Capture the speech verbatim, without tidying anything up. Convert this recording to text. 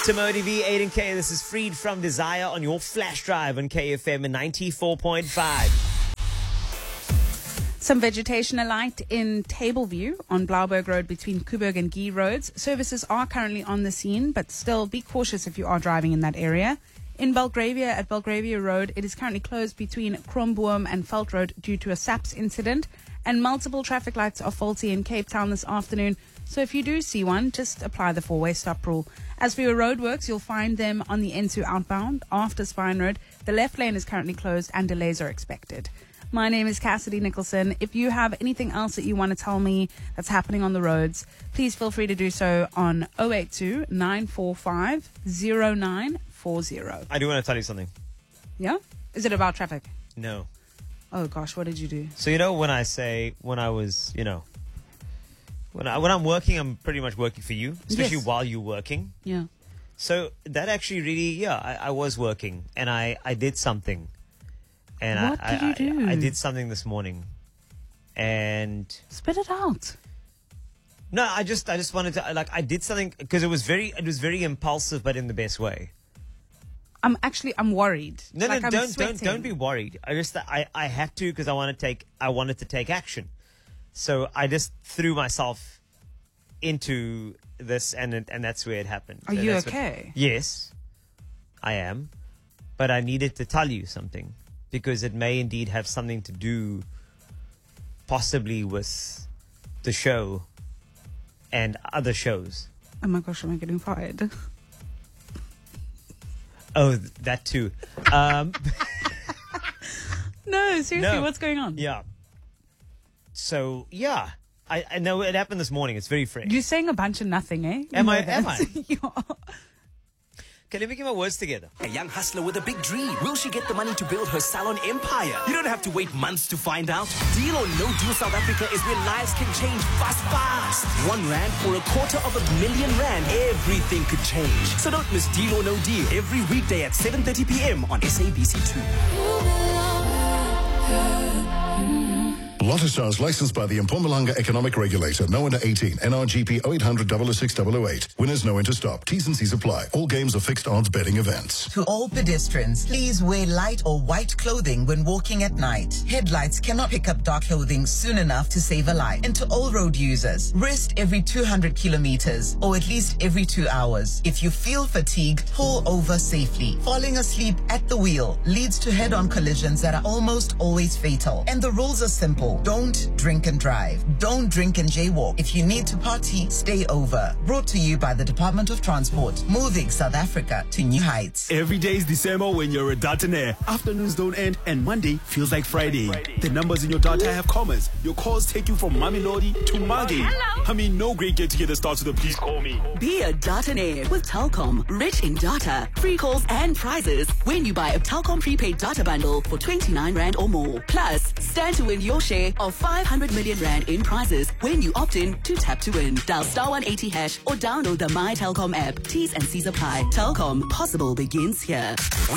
Timoti V, Aiden K. This is Freed from Desire on your flash drive on K F M ninety-four point five. Some vegetation alight in Tableview on Blauberg Road between Kuburg and Guy Roads. Services are currently on the scene, but still be cautious if you are driving in that area. In Belgravia, at Belgravia Road, it is currently closed between Kromboom and Veld Road due to a S A P S incident. And multiple traffic lights are faulty in Cape Town this afternoon. So if you do see one, just apply the four-way stop rule. As for your roadworks, you'll find them on the N two outbound after Spine Road. The left lane is currently closed and delays are expected. My name is Cassidy Nicholson. If you have anything else that you want to tell me that's happening on the roads, please feel free to do so on oh eight two, nine four five, oh nine four oh. I do want to tell you something. Yeah? Is it about traffic? No. Oh, gosh, what did you do? So, you know, when I say, when I was, you know, when, I, when I'm working, I'm pretty much working for you, especially Yes. while you're working. Yeah. So that actually really, yeah, I, I was working and I, I did something. And What I, did I, you do? I, I did something this morning. And Spit it out. no, I just, I just wanted to, like, I did something because it was very, it was very impulsive, but in the best way. I'm actually, I'm worried. No, like no, I'm don't, sweating. don't, don't be worried. I just, I, I had to because I want to take, I wanted to take action. So I just threw myself into this, and it, and that's where it happened. Are So you that's what- okay? yes, I am, but I needed to tell you something because it may indeed have something to do, possibly with the show and other shows. Oh my gosh, am I getting fired? Oh, that too. Um, No, seriously, No. what's going on? yeah. So yeah, I, I know it happened this morning. It's very fresh. You're saying a bunch of nothing, eh? You Am know I- that. am I? You are. Okay, let me get my words together. A young hustler with a big dream. Will she get the money to build her salon empire? You don't have to wait months to find out. Deal or No Deal South Africa is where lives can change fast, fast. One rand for a quarter of a million rand. Everything could change. So don't miss Deal or No Deal every weekday at seven thirty p.m. on S A B C two. Lotto Stars licensed by the Mpumalanga Economic Regulator. No under eighteen. N R G P oh eight hundred, double oh six, double oh eight. Winners know when to stop. T's and C's apply. All games are fixed odds betting events. To all pedestrians, please wear light or white clothing when walking at night. Headlights cannot pick up dark clothing soon enough to save a life. And to all road users, rest every two hundred kilometers or at least every two hours. If you feel fatigued, pull over safely. Falling asleep at the wheel leads to head-on collisions that are almost always fatal. And the rules are simple. Don't drink and drive. Don't drink and jaywalk. If you need to party, stay over. Brought to you by the Department of Transport, moving South Africa to new heights. Every day is December when you're a Dataner. Afternoons don't end and Monday feels like Friday. The numbers in your data have commas. Your calls take you from Mamelodi to Magi. I mean, no great get-together starts with a please call me. Be a Dataner with Telkom. Rich in data, free calls and prizes when you buy a Telkom prepaid data bundle for twenty-nine rand or more. Plus, stand to win your share of five hundred million rand in prizes when you opt in to Tap to Win. Dial star one eighty hash or download the My Telkom app. T's and C's apply. Telkom, possible begins here.